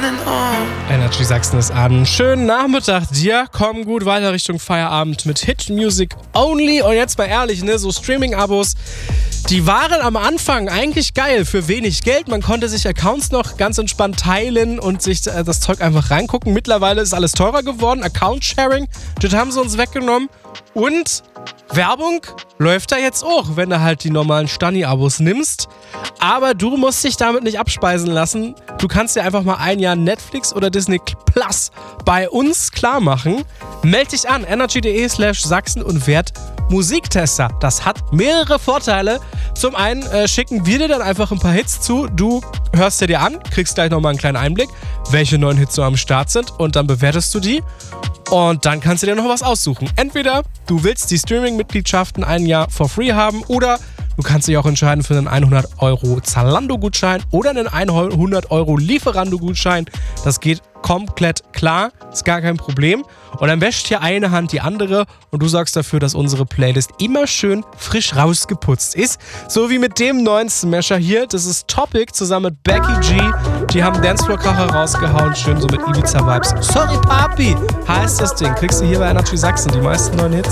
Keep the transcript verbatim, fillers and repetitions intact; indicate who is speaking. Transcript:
Speaker 1: Energy Sachsen ist an. Schönen Nachmittag dir. Komm gut weiter Richtung Feierabend mit Hit Music Only. Und jetzt mal ehrlich, ne, so Streaming-Abos, die waren am Anfang eigentlich geil für wenig Geld. Man konnte sich Accounts noch ganz entspannt teilen und sich äh, das Zeug einfach reingucken. Mittlerweile ist alles teurer geworden. Account-Sharing, das haben sie uns weggenommen. Und Werbung läuft da jetzt auch, wenn du halt die normalen Stani-Abos nimmst. Aber du musst dich damit nicht abspeisen lassen. Du kannst dir einfach mal ein Jahr Netflix oder Disney Plus bei uns klar machen. Meld dich an, energy.de slash Sachsen und werd Musiktester. Das hat mehrere Vorteile. Zum einen äh, schicken wir dir dann einfach ein paar Hits zu. Du hörst dir die an, kriegst gleich nochmal einen kleinen Einblick, welche neuen Hits so am Start sind und dann bewertest du die. Und dann kannst du dir noch was aussuchen. Entweder du willst die Streaming-Mitgliedschaften ein Jahr for free haben oder du kannst dich auch entscheiden für einen hundert Euro Zalando-Gutschein oder einen hundert Euro Lieferando-Gutschein. Das geht komplett klar, ist gar kein Problem. Und dann wäscht hier eine Hand die andere und du sorgst dafür, dass unsere Playlist immer schön frisch rausgeputzt ist. So wie mit dem neuen Smasher hier. Das ist Topic zusammen mit Becky G. Die haben Dancefloor-Kracher rausgehauen, schön so mit Ibiza-Vibes. Sorry Papi heißt das Ding. Kriegst du hier bei Energy Sachsen die meisten neuen Hits.